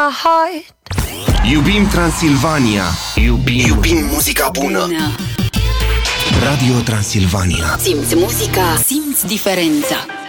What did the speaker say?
heart. Iubim Transilvania. Iubim muzica bună. Radio Transilvania. Simți muzica, simți diferența.